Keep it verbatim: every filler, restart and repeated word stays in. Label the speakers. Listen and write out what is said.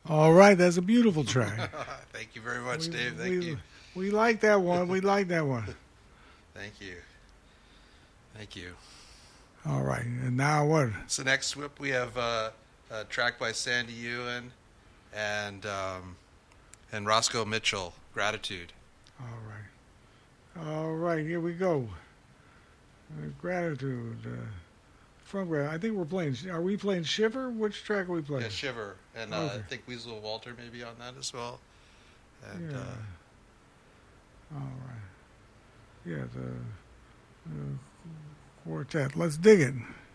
Speaker 1: All right, that's a beautiful track.
Speaker 2: Thank you very much,
Speaker 1: we,
Speaker 2: Dave. Thank
Speaker 1: we,
Speaker 2: you.
Speaker 1: We like that one. We like that one.
Speaker 2: Thank you. Thank you.
Speaker 1: All right, and now what?
Speaker 2: So next whip we have uh, a track by Sandy Ewan and um, and Roscoe Mitchell, Gratitude.
Speaker 1: All right. All right, here we go. Uh, gratitude. Uh, from Gratitude. I think we're playing, are we playing Shiver? Which track are we playing?
Speaker 2: Yeah, Shiver. And uh,
Speaker 1: Okay.
Speaker 2: I think Weasel Walter may be on that as well. And,
Speaker 1: Yeah.
Speaker 2: uh,
Speaker 1: All right. Yeah, the uh, quartet. Let's dig it.